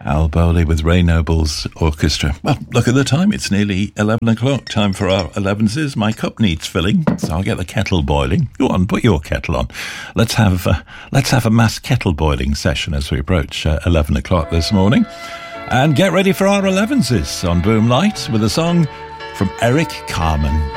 Al Bowley with Ray Noble's orchestra. Well, look at the time. It's nearly 11 o'clock. Time for our 11s. My cup needs filling, so I'll get the kettle boiling. Go on, put your kettle on. Let's have a mass kettle boiling session as we approach 11 o'clock this morning. And get ready for our 11s on Boom Light with a song from Eric Carmen.